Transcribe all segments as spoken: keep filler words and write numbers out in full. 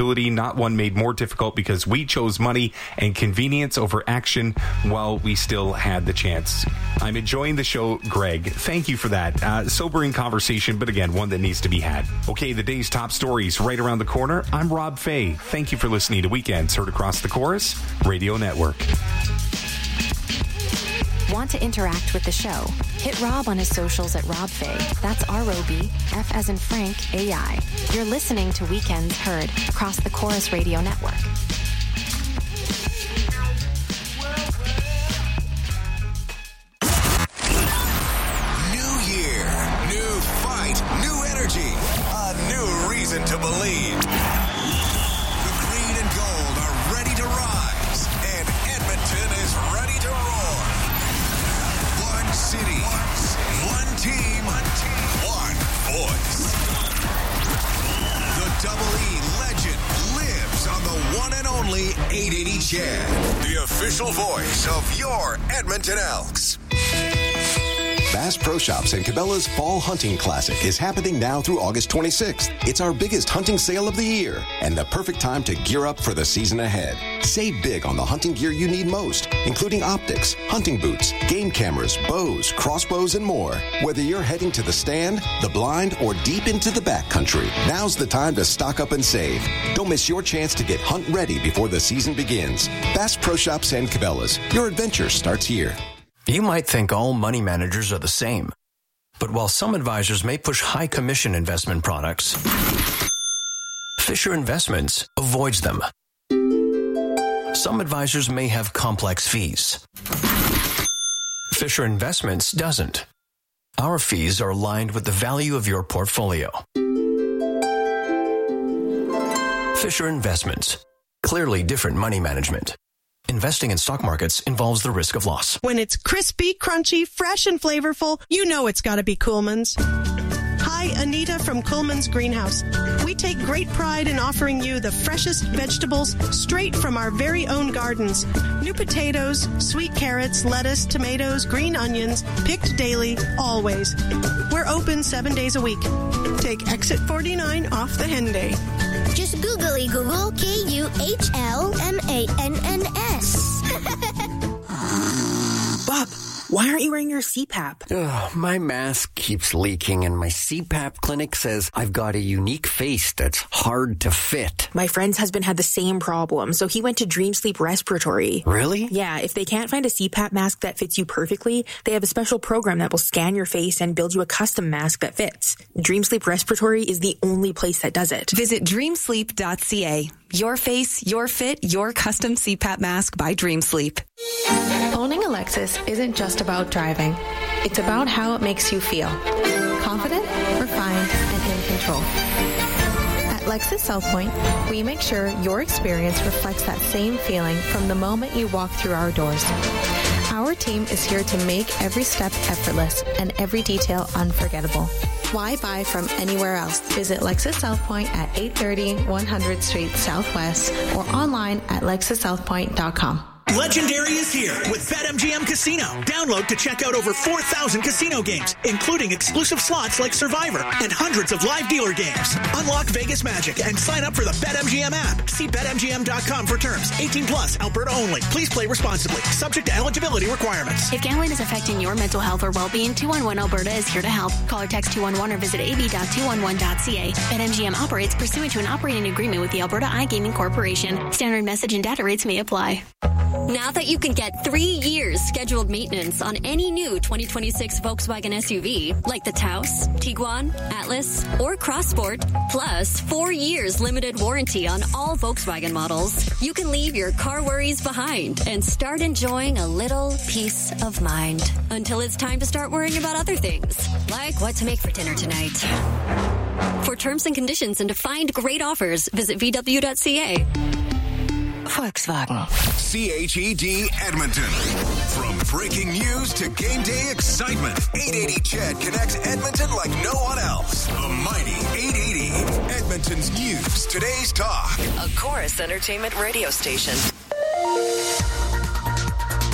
accessibility, not one made more difficult because we chose money and convenience over action while we still had the chance. I'm enjoying the show, Greg. Thank you for that. Uh, sobering conversation, but again, one that needs to be had. Okay, the day's top stories right around the corner. I'm Rob Fay. Thank you for listening to Weekends Heard Across the Chorus Radio Network. Want to interact with the show? Hit Rob on his socials at Rob Fay. That's R O B, F as in Frank, A I. You're listening to Weekends Heard across the Chorus Radio Network. New year, new fight, new energy, a new reason to believe. The green and gold are ready to rise, and Edmonton is ready to roar. One city, one team, one voice. The Double E legend lives on the one and only eight eighty C H E D, the official voice of your Edmonton Elks. Bass Pro Shops and Cabela's Fall Hunting Classic is happening now through August twenty-sixth. It's our biggest hunting sale of the year and the perfect time to gear up for the season ahead. Save big on the hunting gear you need most, including optics, hunting boots, game cameras, bows, crossbows, and more. Whether you're heading to the stand, the blind, or deep into the backcountry, now's the time to stock up and save. Don't miss your chance to get hunt ready before the season begins. Bass Pro Shops and Cabela's. Your adventure starts here. You might think all money managers are the same. But while some advisors may push high commission investment products, Fisher Investments avoids them. Some advisors may have complex fees. Fisher Investments doesn't. Our fees are aligned with the value of your portfolio. Fisher Investments. Clearly different money management. Investing in stock markets involves the risk of loss. When it's crispy, crunchy, fresh, and flavorful, you know it's got to be Coolman's. Hi, Anita from Coolman's Greenhouse. We take great pride in offering you the freshest vegetables straight from our very own gardens. New potatoes, sweet carrots, lettuce, tomatoes, green onions, picked daily, always. We're open seven days a week. Take exit forty-nine off the Henday. Just googly Google K U H L M A N N S. Bob, why aren't you wearing your C PAP? Ugh, my mask keeps leaking and my C PAP clinic says I've got a unique face that's hard to fit. My friend's husband had the same problem, so he went to Dream Sleep Respiratory. Really? Yeah, if they can't find a C PAP mask that fits you perfectly, they have a special program that will scan your face and build you a custom mask that fits. Dream Sleep Respiratory is the only place that does it. Visit dream sleep dot c a. Your face, your fit, your custom C PAP mask by Dream Sleep. Owning a Lexus isn't just about driving. It's about how it makes you feel. Confident, refined, and in control. At Lexus South Point, we make sure your experience reflects that same feeling from the moment you walk through our doors. Our team is here to make every step effortless and every detail unforgettable. Why buy from anywhere else? Visit Lexus South Point at eight thirty one hundredth Street Southwest or online at lexus south point dot com. Legendary is here with BetMGM Casino. Download to check out over four thousand casino games, including exclusive slots like Survivor and hundreds of live dealer games. Unlock Vegas magic and sign up for the BetMGM app. See bet M G M dot com for terms. eighteen plus, Alberta only. Please play responsibly. Subject to eligibility requirements. If gambling is affecting your mental health or well-being, two one one Alberta is here to help. Call or text two one one or visit a b dot two one one dot c a. BetMGM operates pursuant to an operating agreement with the Alberta iGaming Corporation. Standard message and data rates may apply. Now that you can get three years scheduled maintenance on any new twenty twenty-six Volkswagen S U V, like the Taos, Tiguan, Atlas, or Crossport, plus four years limited warranty on all Volkswagen models, you can leave your car worries behind and start enjoying a little peace of mind until it's time to start worrying about other things, like what to make for dinner tonight. For terms and conditions and to find great offers, visit v w dot c a. Volkswagen. C H E D Edmonton. From breaking news to game day excitement, eight eighty C H E D connects Edmonton like no one else. The mighty eight eighty. Edmonton's news, today's talk. A Chorus Entertainment radio station.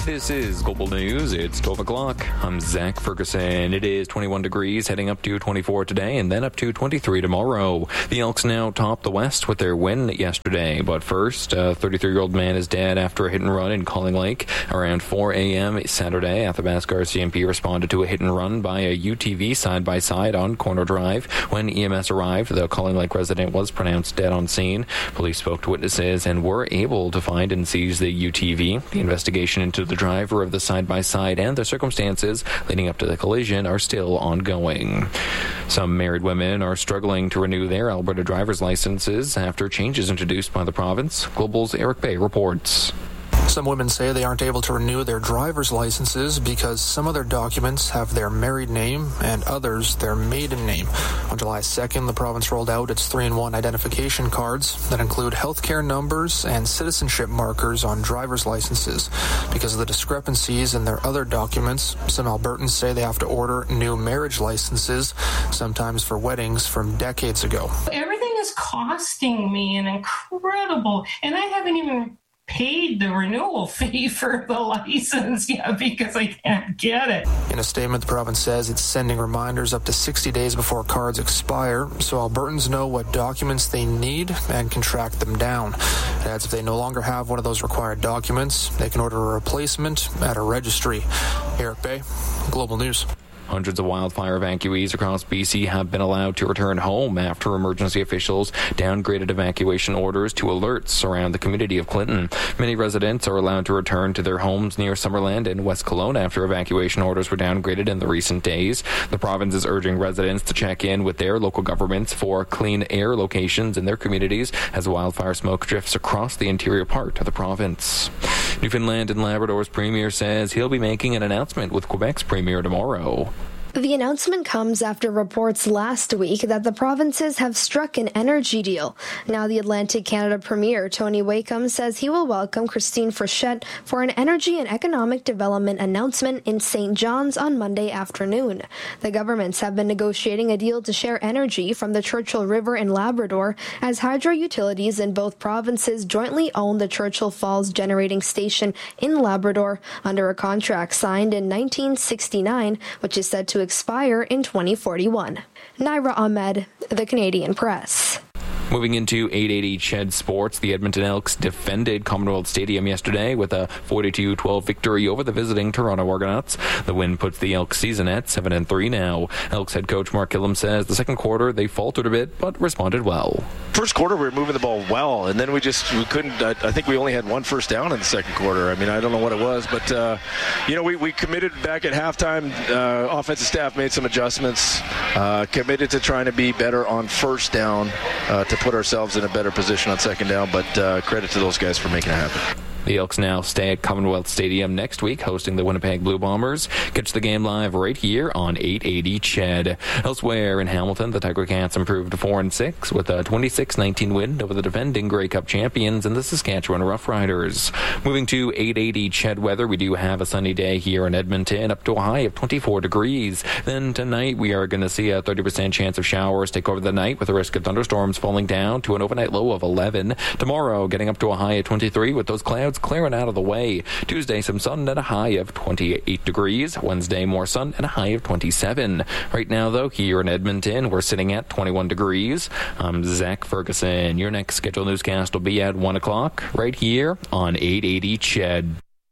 This is Global News. It's twelve o'clock. I'm Zach Ferguson. It is twenty-one degrees, heading up to twenty-four today, and then up to twenty-three tomorrow. The Elks now top the West with their win yesterday. But first, a thirty-three-year-old man is dead after a hit and run in Calling Lake. Around four a.m. Saturday, Athabasca R C M P responded to a hit and run by a U T V side-by-side on Corner Drive. When E M S arrived, the Calling Lake resident was pronounced dead on scene. Police spoke to witnesses and were able to find and seize the U T V. The investigation into the driver of the side-by-side and the circumstances leading up to the collision are still ongoing. Some married women are struggling to renew their Alberta driver's licenses after changes introduced by the province. Global's Eric Bay reports. Some women say they aren't able to renew their driver's licenses because some of their documents have their married name and others their maiden name. On July second, the province rolled out its three in one identification cards that include healthcare numbers and citizenship markers on driver's licenses. Because of the discrepancies in their other documents, some Albertans say they have to order new marriage licenses, sometimes for weddings from decades ago. Everything is costing me an incredible, and I haven't even paid the renewal fee for the license yet because I can't get it. In a statement, the province says it's sending reminders up to sixty days before cards expire, so Albertans know what documents they need and can track them down. It adds if they no longer have one of those required documents, they can order a replacement at a registry. Eric Bay, Global News. Hundreds of wildfire evacuees across B C have been allowed to return home after emergency officials downgraded evacuation orders to alerts around the community of Clinton. Many residents are allowed to return to their homes near Summerland and West Kelowna after evacuation orders were downgraded in the recent days. The province is urging residents to check in with their local governments for clean air locations in their communities as wildfire smoke drifts across the interior part of the province. Newfoundland and Labrador's premier says he'll be making an announcement with Quebec's premier tomorrow. The announcement comes after reports last week that the provinces have struck an energy deal. Now the Atlantic Canada Premier, Tony Wakeham, says he will welcome Christine Frechette for an energy and economic development announcement in Saint John's on Monday afternoon. The governments have been negotiating a deal to share energy from the Churchill River in Labrador as hydro utilities in both provinces jointly own the Churchill Falls Generating Station in Labrador under a contract signed in nineteen sixty-nine, which is said to expire in twenty forty-one. Naira Ahmed, The Canadian Press. Moving into eight eighty C H E D sports, the Edmonton Elks defended Commonwealth Stadium yesterday with a forty-two twelve victory over the visiting Toronto Argonauts. The win puts the Elks season at seven and three now. Elks head coach Mark Killam says the second quarter they faltered a bit but responded well. First quarter we were moving the ball well, and then we just we couldn't. I, I think we only had one first down in the second quarter. I mean, I don't know what it was, but uh, you know, we, we committed back at halftime. Uh, offensive staff made some adjustments, uh, committed to trying to be better on first down uh, to put ourselves in a better position on second down, but uh, credit to those guys for making it happen. The Elks now stay at Commonwealth Stadium next week, hosting the Winnipeg Blue Bombers. Catch the game live right here on eight eighty C H E D. Elsewhere in Hamilton, the Tiger Cats improved to four and six with a twenty-six nineteen win over the defending Grey Cup champions and the Saskatchewan Roughriders. Moving to eight eighty C H E D weather, we do have a sunny day here in Edmonton, up to a high of twenty-four degrees. Then tonight, we are going to see a thirty percent chance of showers take over the night with a risk of thunderstorms falling down to an overnight low of eleven. Tomorrow, getting up to a high of twenty-three with those clouds clearing out of the way. Tuesday, some sun at a high of twenty-eight degrees. Wednesday, more sun and a high of twenty-seven. Right now, though, here in Edmonton, we're sitting at twenty-one degrees. I'm Zach Ferguson. Your next scheduled newscast will be at one o'clock right here on eight eighty C H E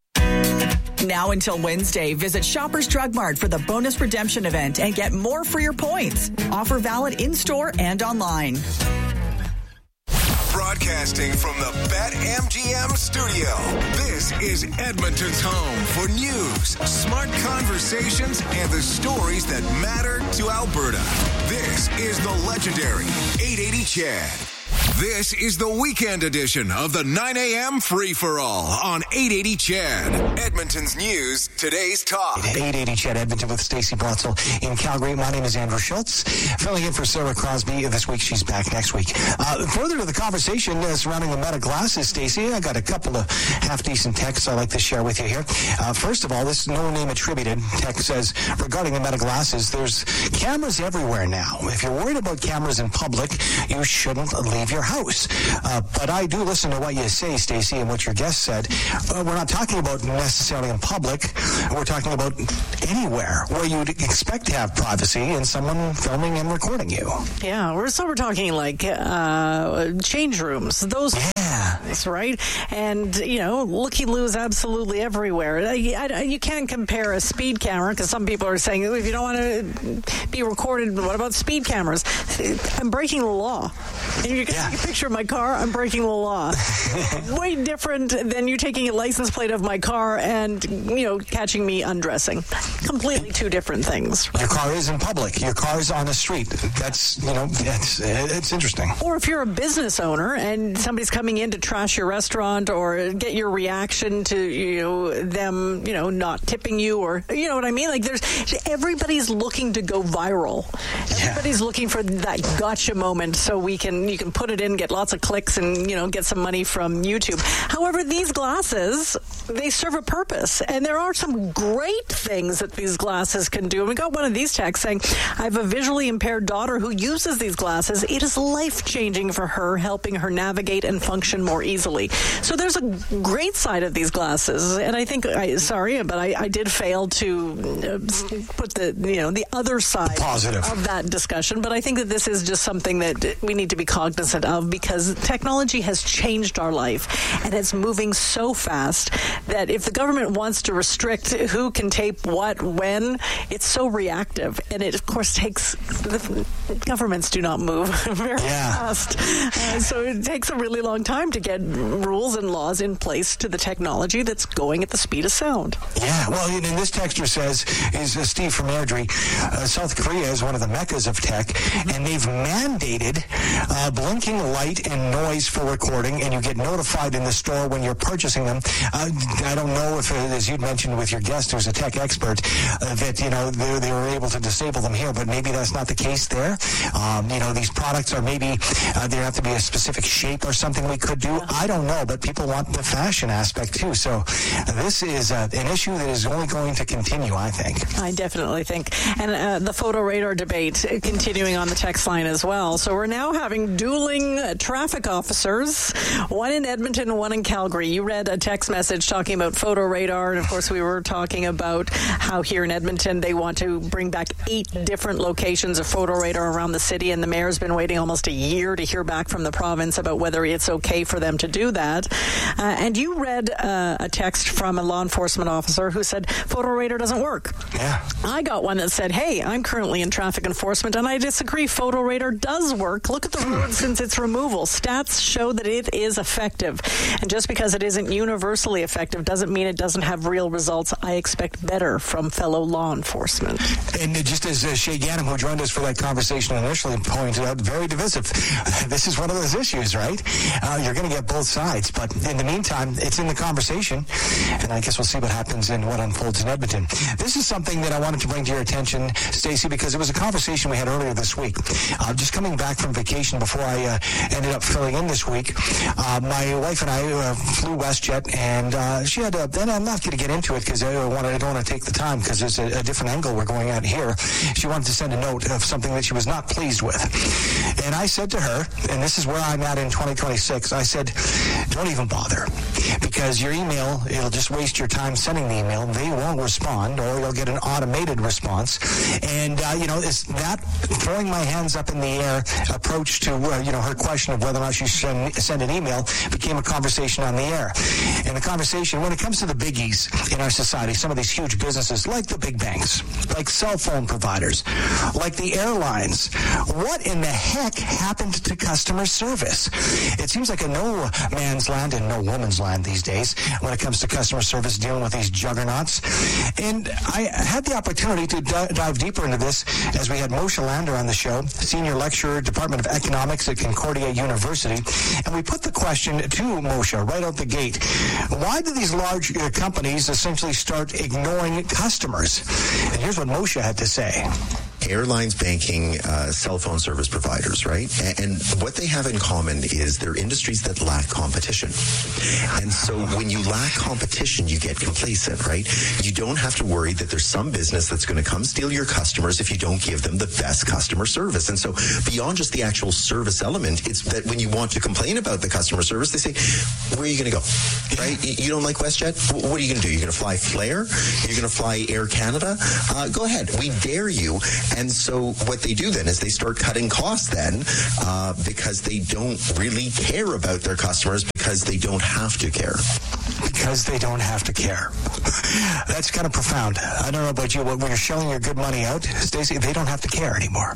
D. Now until Wednesday, visit Shoppers Drug Mart for the bonus redemption event and get more for your points. Offer valid in-store and online. Broadcasting from the BetMGM studio, this is Edmonton's home for news, smart conversations, and the stories that matter to Alberta. This is the legendary eight eighty C H E D. This is the weekend edition of the nine a.m. free-for-all on eight eighty C H E D. Edmonton's news, today's talk. eight eighty C H E D Edmonton with Stacey Brotzel in Calgary. My name is Andrew Schultz. Filling in for Sarah Crosby this week. She's back next week. Uh, further to the conversation uh, surrounding the Meta glasses, Stacey, I got a couple of half-decent texts I'd like to share with you here. Uh, first of all, this no name attributed text says, regarding the Meta glasses, there's cameras everywhere now. If you're worried about cameras in public, you shouldn't leave your house. house. Uh, but I do listen to what you say, Stacey, and what your guest said. Uh, we're not talking about necessarily in public. We're talking about anywhere where you'd expect to have privacy and someone filming and recording you. Yeah, we're so we're talking like uh, change rooms. Those yeah, things, right? And you know, looky-loos absolutely everywhere. I, I, you can't compare a speed camera because some people are saying if you don't want to be recorded, what about speed cameras? I'm breaking the law. And you can yeah. take a picture of my car, I'm breaking the law. Way different than you taking a license plate of my car and, you know, catching me undressing. Completely two different things. Your car is in public. Your car is on the street. That's, you know, it's, it's interesting. Or if you're a business owner and somebody's coming in to trash your restaurant or get your reaction to, you know, them, you know, not tipping you or, you know what I mean? Like there's, everybody's looking to go viral. Everybody's yeah. looking for that gotcha moment so we can, you can put it in, get lots of clicks and, you know, get some money from YouTube. However, these glasses, they serve a purpose. And there are some great things that these glasses can do. And we got one of these texts saying, I have a visually impaired daughter who uses these glasses. It is life-changing for her, helping her navigate and function more easily. So there's a great side of these glasses. And I think, I, sorry, but I, I did fail to put the, you know, the other side Positive. of that discussion. But I think that this is just something that we need to be cognizant of because technology has changed our life and it's moving so fast that if the government wants to restrict who can tape what, when, it's so reactive. And it, of course, takes, the governments do not move very yeah. fast. Uh, so it takes a really long time to get rules and laws in place to the technology that's going at the speed of sound. Yeah, well, and this texter says, is uh, Steve from Airdrie, uh, South Korea is one of the meccas of tech, mm-hmm. and they've mandated uh, blinking light and noise for recording, and you get notified in the store when you're purchasing them. Uh, I don't know if, uh, as you'd mentioned with your guest, who's a tech expert, uh, that, you know, they, they were able to disable them here, but maybe that's not the case there. Um, you know, these products are maybe, uh, there have to be a specific shape or something we could do. I don't know, but people want the fashion aspect too. So uh, this is uh, an issue that is only going to continue, I think. I definitely think. And uh, the photo radar debate continuing on the text line as well. So we're now having dueling uh, traffic officers, one in Edmonton and one in Calgary. You read a text message talking about photo radar, and of course we were talking about how here in Edmonton they want to bring back eight different locations of photo radar around the city, and the mayor's been waiting almost a year to hear back from the province about whether it's okay for them to do that. Uh, and you read uh, a text from a law enforcement officer who said photo radar doesn't work. Yeah. I got one that said, hey, I'm currently in traffic enforcement and I disagree. Photo radar does work. Look at the road since its removal. Stats show that it is effective. And just because it isn't universally effective doesn't mean it doesn't have real results. I expect better from fellow law enforcement. And just as uh, Shay Ganem, who joined us for that conversation initially, pointed out, very divisive. This is one of those issues, right? Uh, you're going to get both sides. But in the meantime, it's in the conversation. And I guess we'll see what happens and what unfolds in Edmonton. This is something that I wanted to bring to your attention, Stacey, because it was a conversation we had earlier this week. Uh, just coming back from vacation before I uh, ended up filling in this week, uh, my wife and I uh, flew WestJet, and uh, she had a, and I'm not going to get into it because I, wanted, I don't want to take the time because it's a, a different angle we're going at here. She wanted to send a note of something that she was not pleased with. And I said to her, and this is where I'm at in twenty twenty-six, I said, don't even bother, because your email, it'll just waste your time sending the email. They won't respond, or you'll get an automated response. And, uh, you know, it's that throwing my hands up in the air approach to, uh, you know, her question of whether or not she should send an email became a conversation on the air. And the conversation, when it comes to the biggies in our society, some of these huge businesses, like the big banks, like cell phone providers, like the airlines, what in the heck happened to customer service? It seems like a no man's land and no woman's land these days when it comes to customer service, dealing with these juggernauts. And I had the opportunity to d- dive deeper into this as we had Moshe Lander on the show, Senior Lecturer, Department of Economics at Concordia University. And we put the question to Moshe right out the gate. Why do these large uh, companies essentially start ignoring customers? And here's what Moshe had to say. airlines, banking, uh, cell phone service providers, right? And, and what they have in common is they're industries that lack competition. And so when you lack competition, you get complacent, right? You don't have to worry that there's some business that's going to come steal your customers if you don't give them the best customer service. And so beyond just the actual service element, it's that when you want to complain about the customer service, they say, where are you going to go? Right? You don't like WestJet? What are you going to do? You're going to fly Flair? You're going to fly Air Canada? Uh, go ahead. We dare you. And so what they do then is they start cutting costs then uh, because they don't really care about their customers because they don't have to care. Because they don't have to care. That's kind of profound. I don't know about you, but when you're shelling your good money out, Stacey, they don't have to care anymore.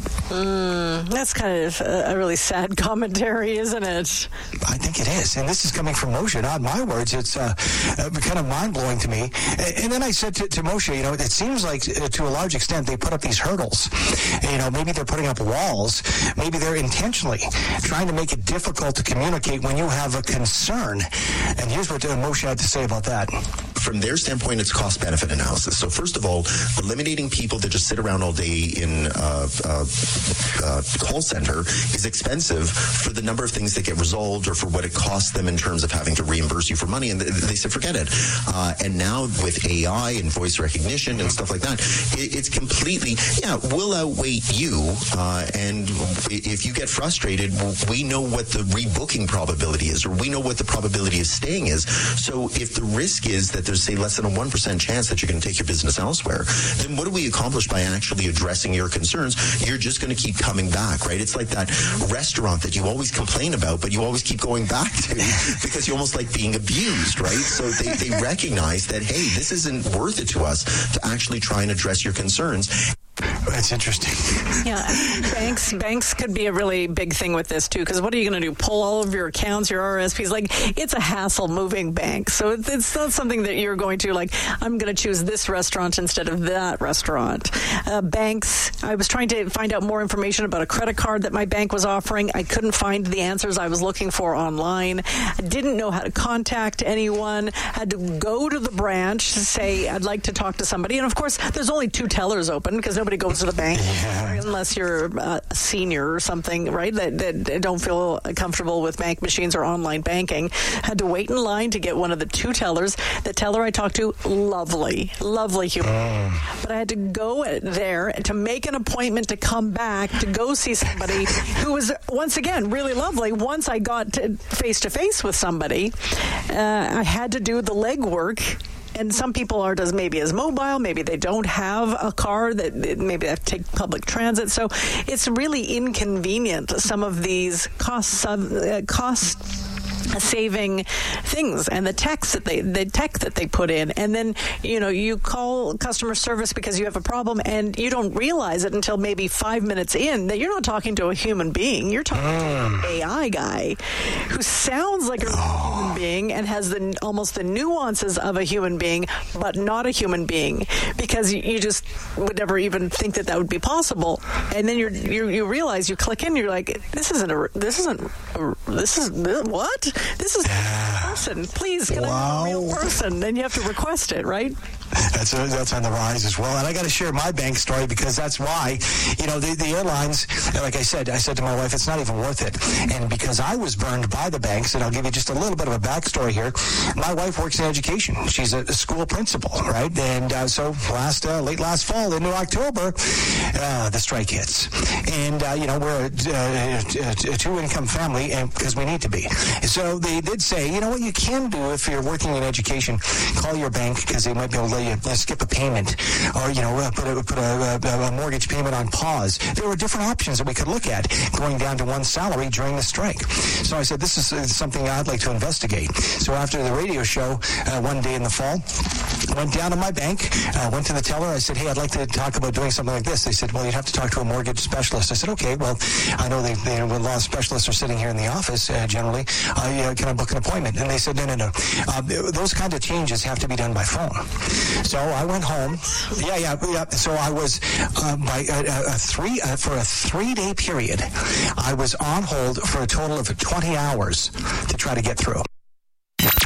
Mm, that's kind of a, a really sad commentary, isn't it? I think it is. And this is coming from Moshe. Not my words. It's uh, uh, kind of mind-blowing to me. And, and then I said to, to Moshe, you know, it seems like uh, to a large extent they put up these hurdles. You know, maybe they're putting up walls. Maybe they're intentionally trying to make it difficult to communicate when you have a concern. And here's what uh, Moshe had to say about that. From their standpoint, it's cost-benefit analysis. So first of all, eliminating people that just sit around all day in uh, uh, uh, call center is expensive for the number of things that get resolved or for what it costs them in terms of having to reimburse you for money. And they said, forget it. Uh, and now with A I and voice recognition and stuff like that, it, it's completely, yeah, we'll outweigh you. Uh, and if you get frustrated, we know what the rebooking probability is, or we know what the probability of staying is. So if the risk is that there's, say, less than a one percent chance that you're going to take your business elsewhere, then what do we accomplish by actually addressing your concerns? You're just going to keep coming back, right? It's like that restaurant that you always complain about, but you always keep going back to because you almost like being abused, right? So they, they recognize that, hey, this isn't worth it to us to actually try and address your concerns. That's interesting. Yeah, banks banks could be a really big thing with this too, because what are you going to do? Pull all of your accounts, your R R S Ps? Like, it's a hassle moving banks, so it's not something that you're going to like. I'm going to choose this restaurant instead of that restaurant. Uh, banks. I was trying to find out more information about a credit card that my bank was offering. I couldn't find the answers I was looking for online. I didn't know how to contact anyone. Had to go to the branch to say I'd like to talk to somebody, and of course, there's only two tellers open because nobody goes to the bank yeah. unless you're a senior or something, right? That, that don't feel comfortable with bank machines or online banking. Had to wait in line to get one of the two tellers. The teller I talked to, lovely, lovely human. Oh. But I had to go there to make an appointment to come back to go see somebody who was, once again, really lovely. Once I got to face to face with somebody, uh, I had to do the legwork. And some people aren't as maybe as mobile. Maybe they don't have a car. That maybe they have to take public transit. So it's really inconvenient. Some of these costs, uh, cost saving things and the text that they the tech that they put in, and then you know you call customer service because you have a problem and you don't realize it until maybe five minutes in that you're not talking to a human being. You're talking mm. to an A I guy who sounds like a oh. human being and has the almost the nuances of a human being, but not a human being, because you, you just would never even think that that would be possible. And then you're, you you realize you click in, you're like, this isn't a this isn't a, this is what. This is a real person. Please, can wow. I have a real person? And you have to request it, right? That's a, that's on the rise as well. And I got to share my bank story because that's why, you know, the, the airlines, like I said, I said to my wife, it's not even worth it. And because I was burned by the banks, and I'll give you just a little bit of a backstory here. My wife works in education. She's a, a school principal, right? And uh, so last, uh, late last fall into October, uh, the strike hits. And, uh, you know, we're a, a, a two-income family because we need to be. So they did say, you know what you can do if you're working in education, call your bank because they might be able to let you uh, skip a payment, or you know uh, put, a, put a, a, a mortgage payment on pause. There were different options that we could look at going down to one salary during the strike. So I said, this is uh, something I'd like to investigate. So after the radio show uh, one day in the fall, went down to my bank, uh, went to the teller. I said, hey, I'd like to talk about doing something like this. They said, well, you'd have to talk to a mortgage specialist. I said, okay, well, I know they, they, a lot of specialists are sitting here in the office uh, generally. I uh, can I book an appointment? And they said, no, no, no. Uh, those kind of changes have to be done by phone. So I went home. Yeah, yeah, yeah. So I was uh, by a, a three uh, for a three-day period. I was on hold for a total of twenty hours to try to get through.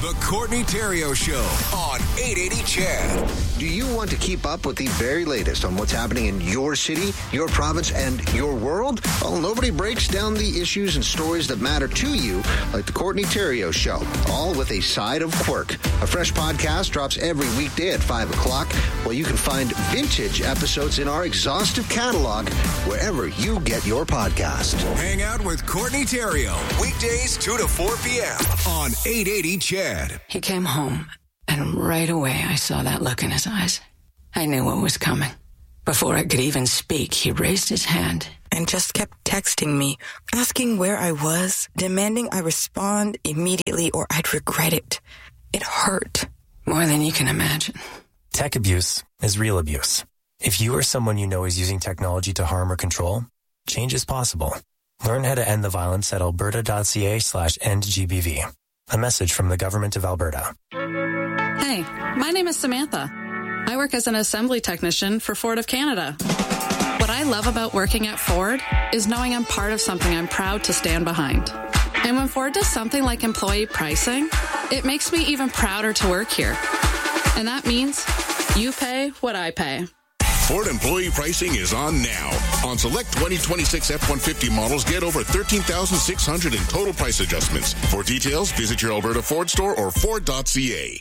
The Courtney Theriault Show on eight eighty C H E D. Do you want to keep up with the very latest on what's happening in your city, your province, and your world? Well, nobody breaks down the issues and stories that matter to you like The Courtney Theriault Show, all with a side of quirk. A fresh podcast drops every weekday at five o'clock, where you can find vintage episodes in our exhaustive catalog wherever you get your podcast. Hang out with Courtney Theriault, weekdays two to four p.m. on eight eighty C H E D. He came home, and right away I saw that look in his eyes. I knew what was coming. Before I could even speak, he raised his hand and just kept texting me, asking where I was, demanding I respond immediately or I'd regret it. It hurt more than you can imagine. Tech abuse is real abuse. If you or someone you know is using technology to harm or control, change is possible. Learn how to end the violence at alberta.ca slash end GBV. A message from the Government of Alberta. Hey, my name is Samantha. I work as an assembly technician for Ford of Canada. What I love about working at Ford is knowing I'm part of something I'm proud to stand behind. And when Ford does something like employee pricing, it makes me even prouder to work here. And that means you pay what I pay. Ford employee pricing is on now. On select twenty twenty-six F one fifty models, get over thirteen thousand six hundred in total price adjustments. For details, visit your Alberta Ford store or Ford dot C A.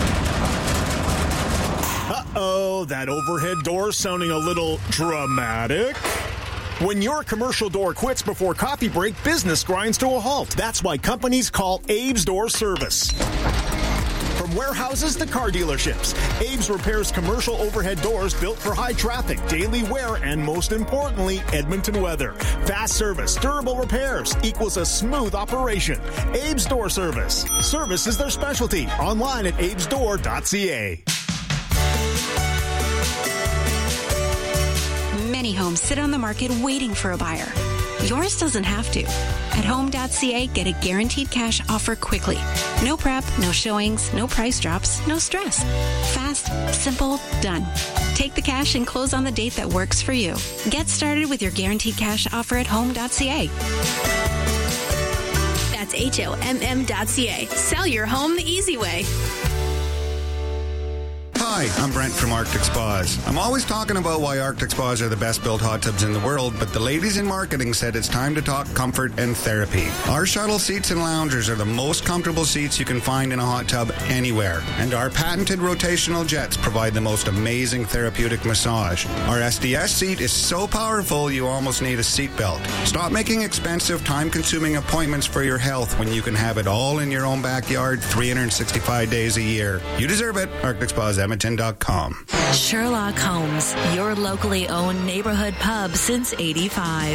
Uh-oh, that overhead door sounding a little dramatic. When your commercial door quits before coffee break, business grinds to a halt. That's why companies call Abe's Door Service. From warehouses to car dealerships, Abe's repairs commercial overhead doors built for high traffic, daily wear, and most importantly, Edmonton weather. Fast service, durable repairs equals a smooth operation. Abe's Door Service. Service is their specialty. Online at abes door dot c a. Many homes sit on the market waiting for a buyer. Yours doesn't have to. At home dot c a, get a guaranteed cash offer quickly. No prep, no showings, no price drops, no stress. Fast, simple, done. Take the cash and close on the date that works for you. Get started with your guaranteed cash offer at home dot c a. That's H O M M dot C A. Sell your home the easy way. Hi, I'm Brent from Arctic Spas. I'm always talking about why Arctic Spas are the best built hot tubs in the world, but the ladies in marketing said it's time to talk comfort and therapy. Our shuttle seats and loungers are the most comfortable seats you can find in a hot tub anywhere, and our patented rotational jets provide the most amazing therapeutic massage. Our S D S seat is so powerful you almost need a seatbelt. Stop making expensive, time-consuming appointments for your health when you can have it all in your own backyard three hundred sixty-five days a year. You deserve it. Arctic Spas Edmonton dot com. Sherlock Holmes, your locally owned neighborhood pub since eighty-five.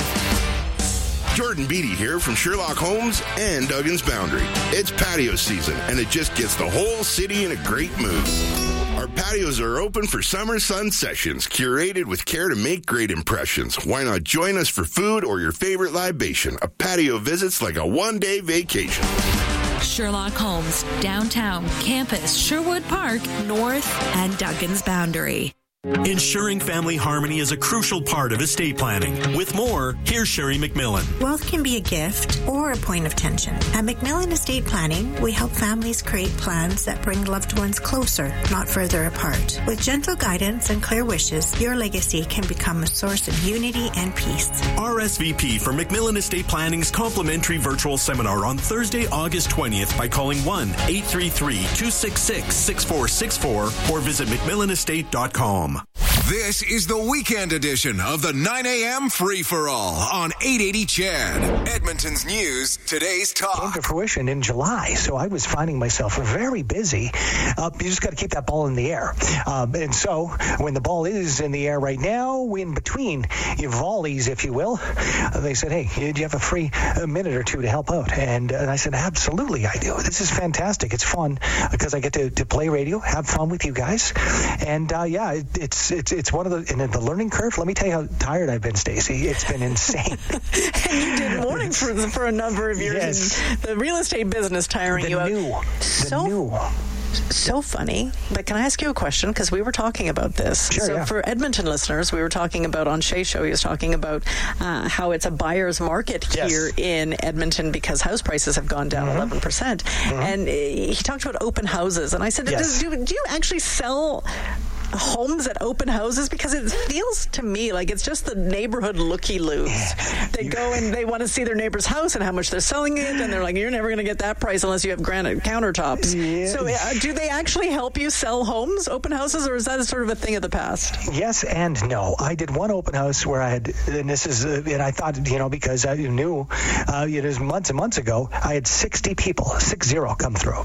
Jordan Beatty here from Sherlock Holmes and Duggan's Boundary. It's patio season, and it just gets the whole city in a great mood. Our patios are open for summer sun sessions, curated with care to make great impressions. Why not join us for food or your favorite libation? A patio visit's like a one-day vacation. Sherlock Holmes, downtown, campus, Sherwood Park, North, and Duggan's Boundary. Ensuring family harmony is a crucial part of estate planning. With more, here's Sherry McMillan. Wealth can be a gift or a point of tension. At McMillan Estate Planning, we help families create plans that bring loved ones closer, not further apart. With gentle guidance and clear wishes, your legacy can become a source of unity and peace. R S V P for McMillan Estate Planning's complimentary virtual seminar on Thursday, August twentieth by calling one eight three three, two six six, six four six four or visit mcmillan estate dot com. This is the weekend edition of the nine a.m. Free-for-All on eight eighty C H E D. Edmonton's news, today's talk. Came to fruition in July, so I was finding myself very busy. Uh, you just got to keep that ball in the air. Um, and so when the ball is in the air right now, in between your volleys, if you will, uh, they said, hey, do you have a free a minute or two to help out? And, uh, and I said, absolutely I do. This is fantastic. It's fun because I get to, to play radio, have fun with you guys. And, uh, yeah, it, it's it's it's one of the, in the learning curve, let me tell you how tired I've been, Stacey. It's been insane. And you did morning for, for a number of years. Yes. And the real estate business tiring the you new, out. The so, new. So funny. But can I ask you a question? Because we were talking about this. Sure, so yeah. for Edmonton listeners, we were talking about on Shay's show, he was talking about uh, how it's a buyer's market Yes. here in Edmonton because house prices have gone down mm-hmm. eleven percent. Mm-hmm. And he talked about open houses. And I said, Yes. do, do you actually sell homes at open houses? Because it feels to me like it's just the neighborhood looky-loos. They go and they want to see their neighbor's house and how much they're selling it, and they're like, you're never going to get that price unless you have granite countertops. Yeah. So uh, do they actually help you sell homes, open houses, or is that a sort of a thing of the past? Yes and no. I did one open house where I had, and this is, uh, and I thought, you know, because I knew uh, it was months and months ago, I had sixty people, six zero, come through.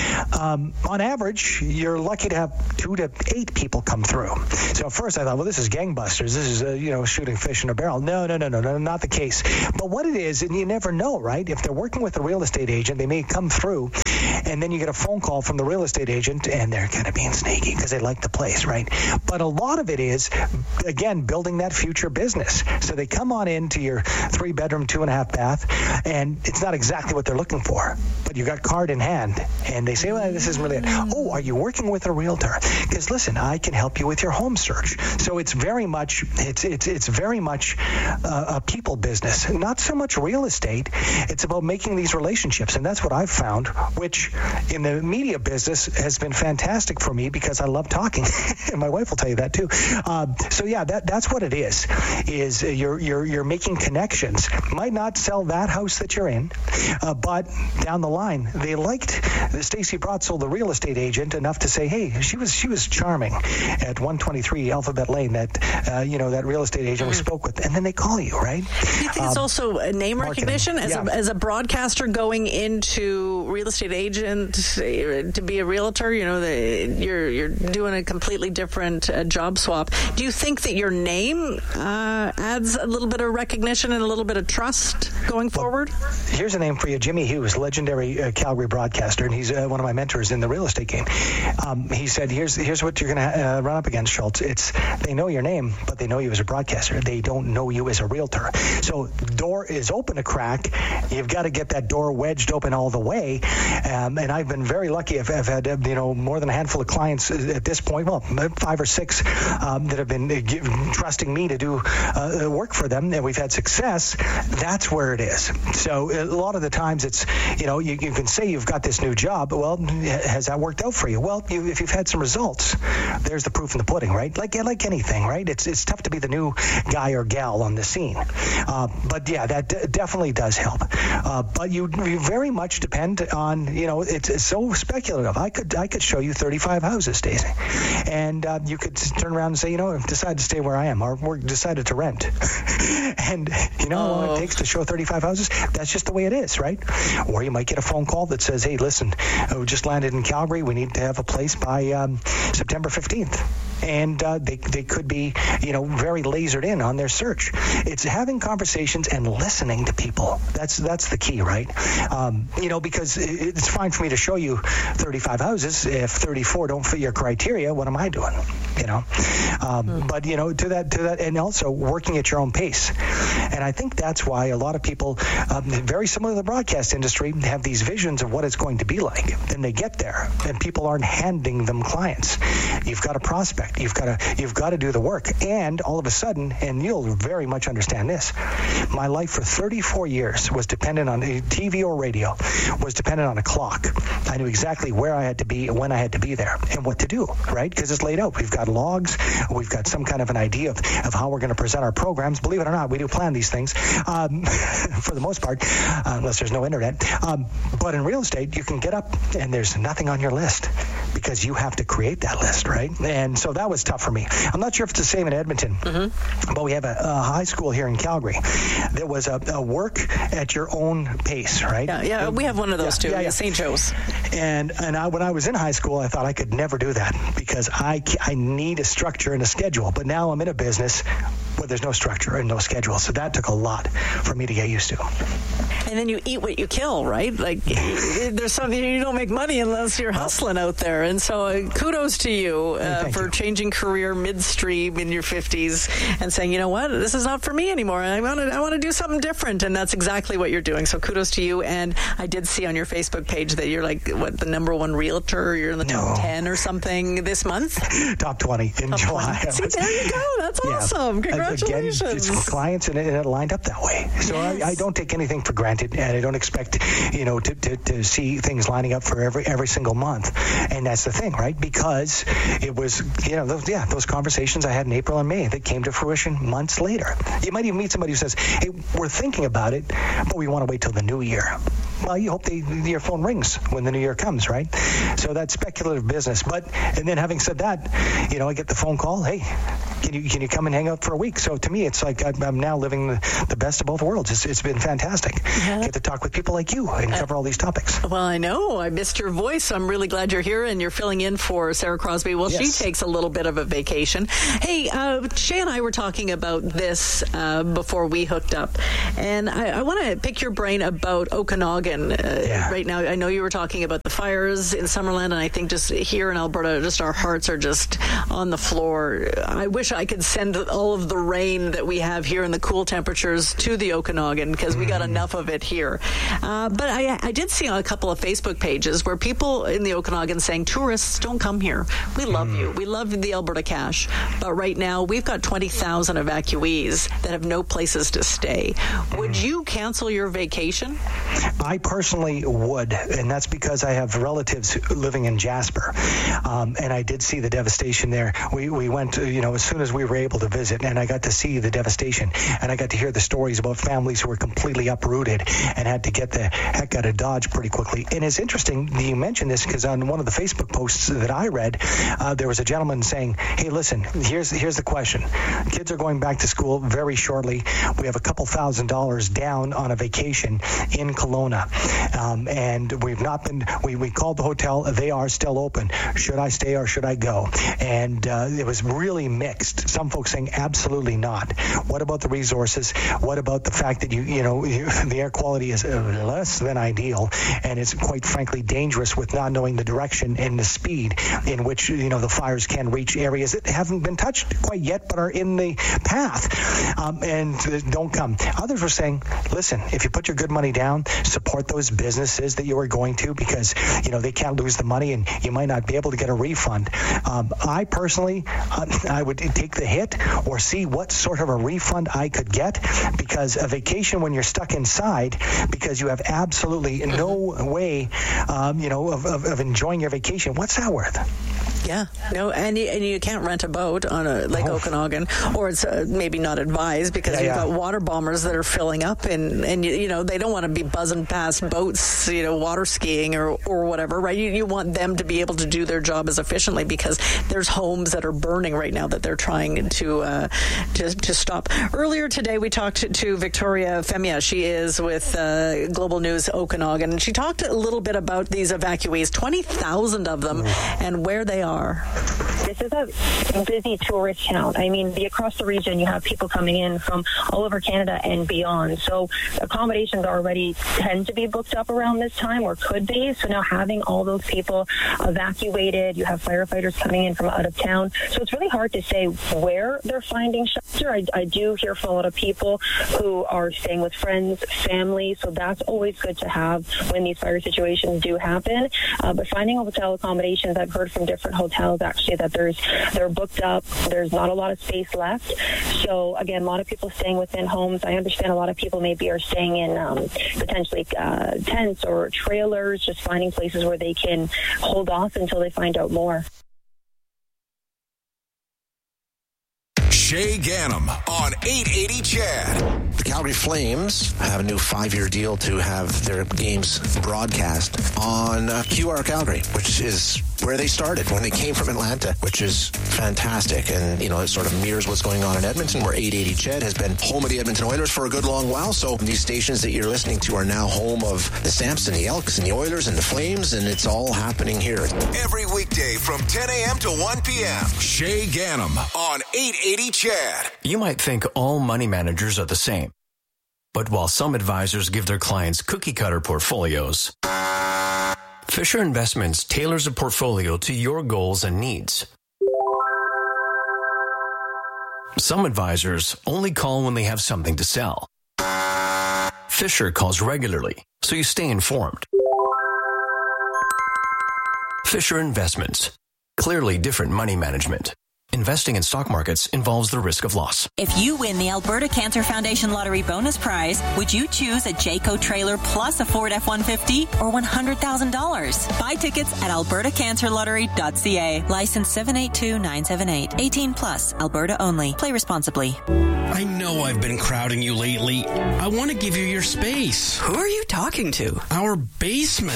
Um, on average, you're lucky to have two to eight people come through. So at first I thought, well, this is gangbusters. This is, uh, you know, shooting fish in a barrel. No, no, no, no, no, not the case. But what it is, and you never know, right? If they're working with a real estate agent, they may come through, and then you get a phone call from the real estate agent, and they're kind of being sneaky because they like the place, right? But a lot of it is, again, building that future business. So they come on into your three-bedroom, two-and-a-half bath, and it's not exactly what they're looking for, but you got card in hand, and they say, well, this isn't really it. Oh, are you working with a realtor? Because listen, I can help you with your home search. So it's very much, it's it's it's very much uh, a people business, not so much real estate. It's about making these relationships, and that's what I've found, which in the media business has been fantastic for me because I love talking, and my wife will tell you that too. Uh, so yeah, that that's what it is. Is you're you're you're making connections. Might not sell that house that you're in, uh, but down the line they liked Stacey Brotzel, the real estate agent, enough to say, hey, she was she was charming at one twenty-three Alphabet Lane, that uh, you know, that real estate agent we spoke with, and then they call you, right? Do you think um, it's also a name marketing. recognition as, yeah. a, as a broadcaster going into real estate agent to be a realtor? You know, the, you're you're doing a completely different uh, job swap. Do you think that your name uh, adds a little bit of recognition and a little bit of trust going well, forward? Here's a name for you, Jimmy Hughes, legendary uh, Calgary broadcaster, and he's uh, one of my mentors in the real estate game. Um, he said, "Here's here's what you're going to uh, run up against, Schultz. It's they know your name, but they know you as a broadcaster. They don't know you as a realtor. So door is open a crack. You've got to get that door wedged open all the way. Um, and I've been very lucky. I've, I've had uh, you know more than a handful of clients at this point, well, five or six um, that have been uh, give, trusting me to do uh, work for them, and we've had success. That's where it is. So a lot of the times it's, you know, you, you can say you've got this new job, but well, has that worked out for you? Well, you, if you've had some results, there's the proof in the pudding, right? Like like anything, right? It's it's tough to be the new guy or gal on the scene. Uh, but yeah, that d- definitely does help. Uh, but you, you very much depend on, you know, it's, it's so speculative. I could I could show you thirty-five houses, Stacey, and uh, you could turn around and say, you know, I've decided to stay where I am, or we're decided to rent. And you know how long it takes to show thirty-five houses? That's just the way it is, right? Or you might get a phone call that says, hey, listen, we just landed in Calgary. We need to have a place by um, September fifteenth. And uh, they they could be, you know, very lasered in on their search. It's having conversations and listening to people. That's that's the key, right? Um, you know, because it's fine for me to show you thirty-five houses. If thirty-four don't fit your criteria, what am I doing? You know, um, mm. but you know, to that to that, and also working at your own pace. And I think that's why a lot of people, um, very similar to the broadcast industry, have these visions of what it's going to be like. Then they get there, and people aren't handing them clients. You've got a prospect. You've got to you've got to do the work, and all of a sudden, and you'll very much understand this. My life for thirty-four years was dependent on T V or radio, was dependent on a clock. I knew exactly where I had to be, when I had to be there, and what to do, right? Because it's laid out. We've got logs. We've got some kind of an idea of, of how we're going to present our programs. Believe it or not, we do plan these things um, for the most part, uh, unless there's no internet. Um, but in real estate, you can get up and there's nothing on your list because you have to create that list, right? And so that was tough for me. I'm not sure if it's the same in Edmonton, mm-hmm. but we have a, a high school here in Calgary. There was a, a work at your own pace, right? Yeah, yeah, we have one of those yeah, too, yeah, yeah. Saint Joe's. And and I, when I was in high school, I thought I could never do that because I, I need a structure and a schedule. But now I'm in a business where there's no structure and no schedule. So that took a lot for me to get used to. And then you eat what you kill, right? Like, there's something, you don't make money unless you're hustling out there. And so uh, kudos to you uh, for you. changing career midstream in your fifties and saying, you know what, this is not for me anymore. I want to I want to do something different. And that's exactly what you're doing. So kudos to you. And I did see on your Facebook page that you're like, what, the number one realtor? You're in the top no. ten or something this month? Top twenty in top July. twenty. See, there you go. That's yeah. awesome. Congratulations. Again, it's clients, and it, and it lined up that way. So yes. I, I don't take anything for granted, and I don't expect, you know, to, to, to see things lining up for every every single month. And that's the thing, right? Because it was, you know, those, yeah, those conversations I had in April and May that came to fruition months later. You might even meet somebody who says, hey, we're thinking about it, but we want to wait till the new year. Well, you hope they, your phone rings when the new year comes, right? So that's speculative business. But, and then having said that, you know, I get the phone call, hey, can you can you come and hang out for a week? So to me, it's like I'm, I'm now living the, the best of both worlds. It's, it's been fantastic. Yeah. Get to talk with people like you and cover uh, all these topics. Well, I know. I missed your voice. I'm really glad you're here and you're filling in for Sarah Crosby. Well, yes. She takes a little bit of a vacation. Hey, uh, Shay and I were talking about this uh, before we hooked up. And I, I want to pick your brain about Okanagan. Uh, yeah. Right now, I know you were talking about the fires in Summerland, and I think just here in Alberta, just our hearts are just on the floor. I wish I could send all of the rain that we have here and the cool temperatures to the Okanagan because we got enough of it here. Uh, but I, I did see on a couple of Facebook pages where people in the Okanagan saying, tourists, don't come here. We love mm. you. We love the Alberta cash. But right now, we've got twenty thousand evacuees that have no places to stay. Mm. Would you cancel your vacation? I personally would, and that's because I have relatives living in Jasper. Um, and I did see the devastation there. We, we went, you know, as soon as we were able to visit, and I got to see the devastation, and I got to hear the stories about families who were completely uprooted and had to get the heck out of Dodge pretty quickly. And it's interesting that you mentioned this because on one of the Facebook posts that I read, uh, there was a gentleman saying, hey, listen, here's here's the question. Kids are going back to school very shortly. We have a couple thousand dollars down on a vacation in Kelowna. Um, and we've not been, we, we called the hotel. They are still open. Should I stay or should I go? And uh, it was really mixed. Some folks saying absolutely not. What about the resources? What about the fact that you, you know, you, the air quality is less than ideal, and it's quite frankly dangerous with not knowing the direction and the speed in which, you know, the fires can reach areas that haven't been touched quite yet but are in the path. Um, and uh, don't come. Others were saying, listen, if you put your good money down, support those businesses that you are going to because, you know, they can't lose the money and you might not be able to get a refund. Um, I personally, uh, I would take the hit or see what sort of a refund I could get because a vacation when you're stuck inside because you have absolutely no way, um, you know, of, of, of enjoying your vacation, what's that worth? Yeah, no, and you, and you can't rent a boat on a Lake oh. Okanagan, or it's uh, maybe not advised because yeah, you've yeah. got water bombers that are filling up, and, and you, you know they don't want to be buzzing past boats, you know, water skiing or, or whatever, right? You, you want them to be able to do their job as efficiently because there's homes that are burning right now that they're trying to uh, to, to stop. Earlier today, we talked to, to Victoria Femia. She is with uh, Global News Okanagan, and she talked a little bit about these evacuees, twenty thousand of them, mm. and where they are. This is a busy tourist town. I mean, the, across the region, you have people coming in from all over Canada and beyond. So accommodations already tend to be booked up around this time, or could be. So now having all those people evacuated, you have firefighters coming in from out of town. So it's really hard to say where they're finding shelter. I, I do hear from a lot of people who are staying with friends, family. So that's always good to have when these fire situations do happen. Uh, but finding hotel accommodations, I've heard from different hotels actually that there's they're booked up. There's not a lot of space left. So again, a lot of people staying within homes. I understand a lot of people maybe are staying in um, potentially uh, tents or trailers, just finding places where they can hold off until they find out more. Shay Ganem on eight eighty C H E D. The Calgary Flames have a new five-year deal to have their games broadcast on uh, Q R Calgary, which is where they started when they came from Atlanta, which is fantastic. And, you know, it sort of mirrors what's going on in Edmonton, where eight eighty C H E D has been home of the Edmonton Oilers for a good long while. So these stations that you're listening to are now home of the Stamps and the Elks and the Oilers and the Flames, and it's all happening here. Every weekday from ten a.m. to one p.m. Shay Ganem on eight eighty C H E D. You might think all money managers are the same. But while some advisors give their clients cookie-cutter portfolios, Fisher Investments tailors a portfolio to your goals and needs. Some advisors only call when they have something to sell. Fisher calls regularly, so you stay informed. Fisher Investments. Clearly different money management. Investing in stock markets involves the risk of loss. If you win the Alberta Cancer Foundation Lottery bonus prize, would you choose a Jayco trailer plus a Ford F one fifty or one hundred thousand dollars? Buy tickets at alberta cancer lottery dot c a. License seven eight two nine seven eight. eighteen plus. Alberta only. Play responsibly. I know I've been crowding you lately. I want to give you your space. Who are you talking to? Our basement.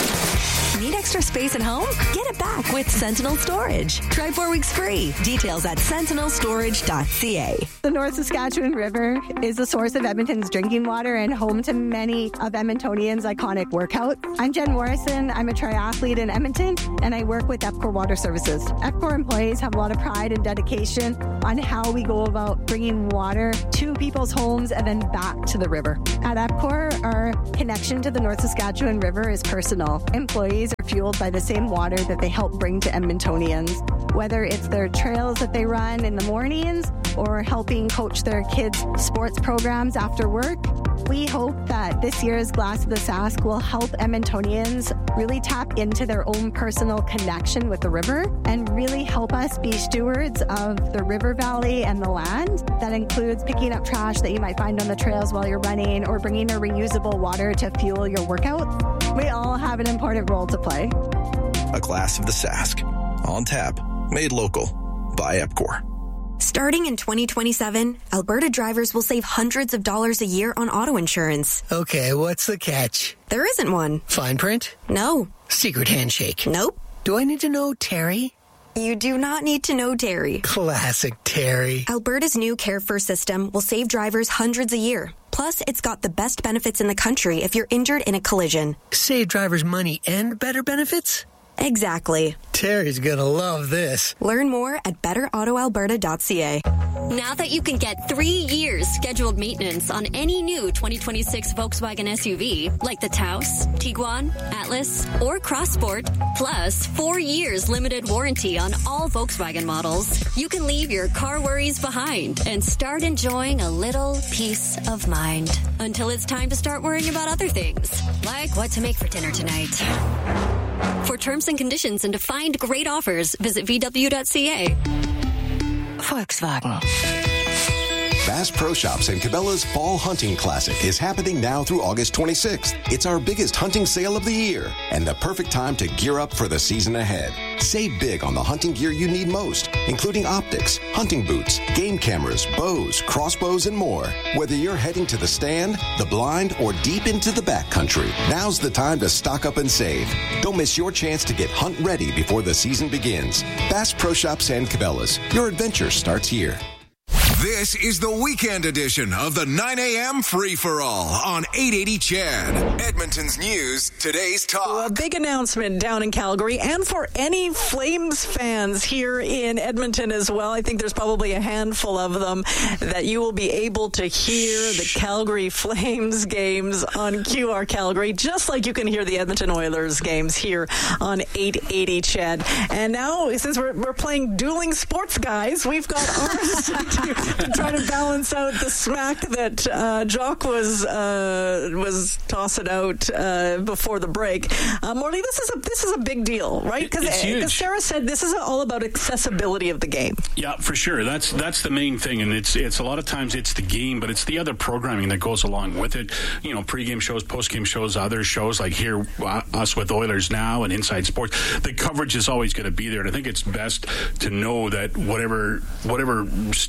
Need extra space at home? Get it back with Sentinel Storage. Try four weeks free. Details at sentinel storage dot c a. The North Saskatchewan River is the source of Edmonton's drinking water and home to many of Edmontonians' iconic workouts. I'm Jen Morrison. I'm a triathlete in Edmonton, and I work with EPCOR Water Services. EPCOR employees have a lot of pride and dedication on how we go about bringing water to people's homes and then back to the river. At EPCOR, our connection to the North Saskatchewan River is personal. Employees are fueled by the same water that they help bring to Edmontonians, whether it's their trails that they run in the mornings or helping coach their kids' sports programs after work. We hope that this year's Glass of the Sask will help Edmontonians really tap into their own personal connection with the river and really help us be stewards of the river valley and the land. That includes picking up trash that you might find on the trails while you're running or bringing a reusable water to fuel your workout. We all have an important role to play. A Glass of the Sask. On tap. Made local. By EPCOR. Starting in twenty twenty-seven, Alberta drivers will save hundreds of dollars a year on auto insurance. Okay, what's the catch? There isn't one. Fine print? No. Secret handshake? Nope. Do I need to know Terry? You do not need to know Terry. Classic Terry. Alberta's new Care First system will save drivers hundreds a year. Plus, it's got the best benefits in the country if you're injured in a collision. Save drivers money and better benefits? Exactly. Terry's gonna love this. Learn more at better auto alberta dot c a. Now that you can get three years scheduled maintenance on any new twenty twenty-six Volkswagen S U V, like the Taos, Tiguan, Atlas, or Crossport, plus four years limited warranty on all Volkswagen models, you can leave your car worries behind and start enjoying a little peace of mind until it's time to start worrying about other things, like what to make for dinner tonight. For terms and conditions and to find great offers, visit v w dot c a. Volkswagen. Bass Pro Shops and Cabela's Fall Hunting Classic is happening now through August twenty-sixth. It's our biggest hunting sale of the year and the perfect time to gear up for the season ahead. Save big on the hunting gear you need most, including optics, hunting boots, game cameras, bows, crossbows, and more. Whether you're heading to the stand, the blind, or deep into the backcountry, now's the time to stock up and save. Don't miss your chance to get hunt ready before the season begins. Bass Pro Shops and Cabela's. Your adventure starts here. This is the weekend edition of the nine a.m. Free-for-All on eight eighty C H E D. Edmonton's news, today's talk. A big announcement down in Calgary and for any Flames fans here in Edmonton as well. I think there's probably a handful of them that you will be able to hear the Calgary Flames games on Q R Calgary, just like you can hear the Edmonton Oilers games here on eight eighty C H E D. And now, since we're, we're playing dueling sports guys, we've got ours to to try to balance out the smack that uh, Jock was uh, was tossing out uh, before the break. Uh, Morley, this is a this is a big deal, right? Because Sarah said this is all about accessibility of the game. Yeah, for sure. That's that's the main thing, and it's it's a lot of times it's the game, but it's the other programming that goes along with it. You know, pregame shows, postgame shows, other shows like here uh, us with Oilers Now and Inside Sports. The coverage is always going to be there, and I think it's best to know that whatever whatever station,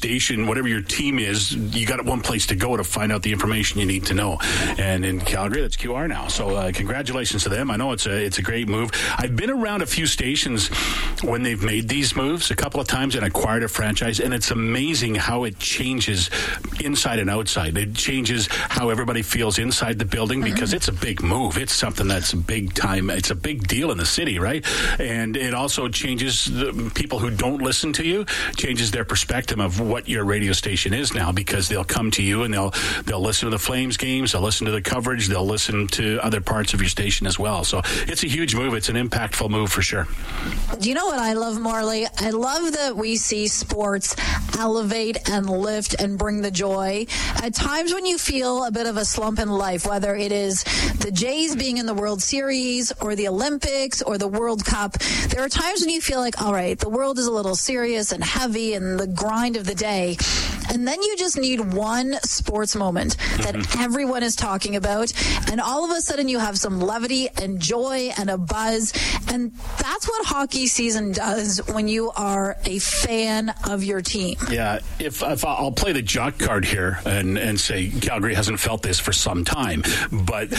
whatever your team is, you got one place to go to find out the information you need to know. And in Calgary, that's Q R now. So uh, congratulations to them. I know it's a it's a great move. I've been around a few stations when they've made these moves a couple of times and acquired a franchise, and it's amazing how it changes inside and outside. It changes how everybody feels inside the building because it's a big move. It's something that's a big time. It's a big deal in the city, right? And it also changes the people who don't listen to you, changes their perspective of what your radio station is now, because they'll come to you and they'll they'll listen to the Flames games, they'll listen to the coverage, they'll listen to other parts of your station as well. So it's a huge move. It's an impactful move for sure. Do you know what I love, Marley? I love that we see sports elevate and lift and bring the joy. At times when you feel a bit of a slump in life, whether it is the Jays being in the World Series or the Olympics or the World Cup, there are times when you feel like, all right, the world is a little serious and heavy and the grind of the day. And then you just need one sports moment that mm-hmm. everyone is talking about. And all of a sudden you have some levity and joy and a buzz. And that's what hockey season does when you are a fan of your team. Yeah, if, if I'll play the jock card here and, and say Calgary hasn't felt this for some time, but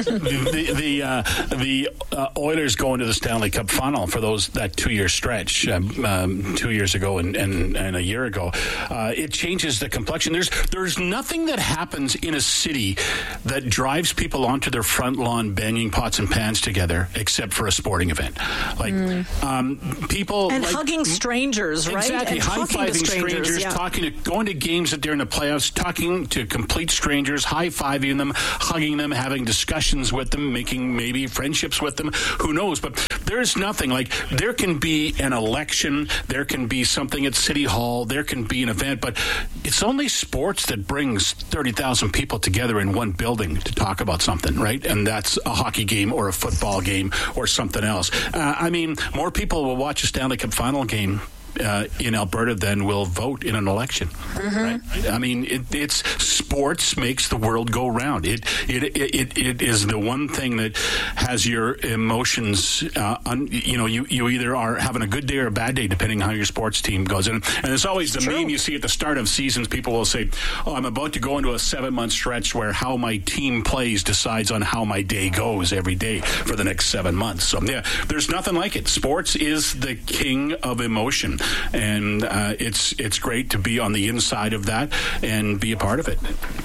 the the uh, the uh, Oilers going to the Stanley Cup final for those that two-year stretch um, um, two years ago and, and, and a year ago, uh, it changes the complexion. There's there's nothing that happens in a city that drives people onto their front lawn banging pots and pans together except for a sporting event. Like mm. um, people and like, hugging strangers, right? Exactly, high fiving strangers, strangers yeah. talking to going to games that they're in the playoffs, talking to complete strangers, high fiving them, hugging them, having discussions with them, making maybe friendships with them. Who knows? But there's nothing like there can be an election, there can be something at City Hall, there can be an event, but it's only sports that brings thirty thousand people together in one building to talk about something, right? And that's a hockey game or a football game or something else. Uh, I mean, more people will watch a Stanley Cup final game Uh, in Alberta than will vote in an election. Mm-hmm. Right? I mean, it, it's sports makes the world go round. It it, it it is the one thing that has your emotions. Uh, un, you know, you, you either are having a good day or a bad day depending on how your sports team goes. And and it's always the meme you see at the start of seasons. People will say, "Oh, I'm about to go into a seven month stretch where how my team plays decides on how my day goes every day for the next seven months." So yeah, there's nothing like it. Sports is the king of emotion. And uh, it's it's great to be on the inside of that and be a part of it.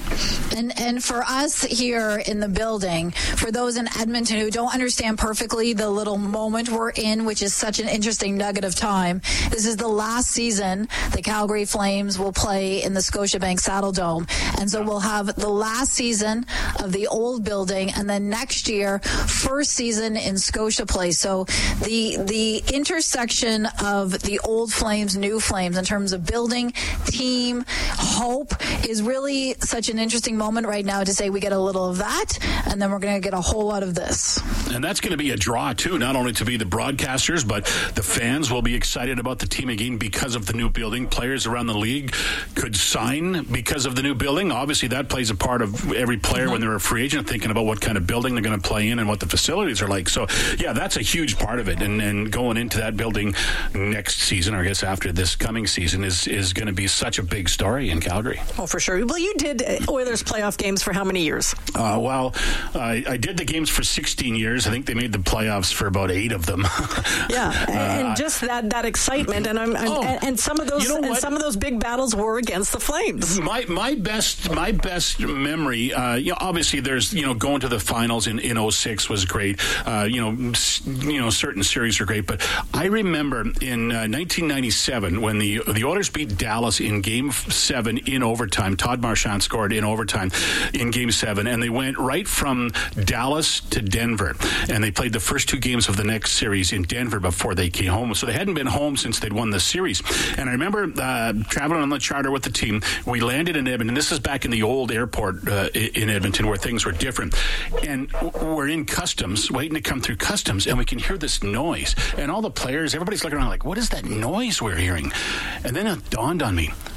And and for us here in the building, for those in Edmonton who don't understand perfectly the little moment we're in, which is such an interesting nugget of time, this is the last season the Calgary Flames will play in the Scotiabank Saddledome. And so we'll have the last season of the old building, and then next year, first season in Scotia Place. So the the intersection of the old Flames, new Flames, in terms of building, team, hope, is really such an interesting moment right now to say we get a little of that, and then we're going to get a whole lot of this. And that's going to be a draw, too, not only to be the broadcasters, but the fans will be excited about the team again because of the new building. Players around the league could sign because of the new building. Obviously, that plays a part of every player mm-hmm. when they're a free agent, thinking about what kind of building they're going to play in and what the facilities are like. So, yeah, that's a huge part of it. And, and going into that building next season, or I guess after this coming season, is, is going to be such a big story in Calgary. Oh, for sure. Well, you did Oilers playoff games for how many years? Uh, well, I, I did the games for sixteen years. I think they made the playoffs for about eight of them. yeah, and, uh, and just that that excitement, and I'm, I'm oh, and, and some of those you know and some of those big battles were against the Flames. My my best my best memory, uh, you know, obviously there's you know going to the finals in in oh six was great. Uh, you know, you know certain series are great, but I remember in uh, nineteen ninety-seven when the the Oilers beat Dallas in Game Seven in overtime. Todd Marchand scored in overtime in Game Seven, and they went right from Dallas to Denver, and they played the first two games of the next series in Denver before they came home. So they hadn't been home since they'd won the series. And I remember uh, traveling on the charter with the team. We landed in Edmonton. This is back in the old airport uh, in Edmonton where things were different. And we're in customs, waiting to come through customs, and we can hear this noise. And all the players, everybody's looking around like, what is that noise we're hearing? And then it dawned on me.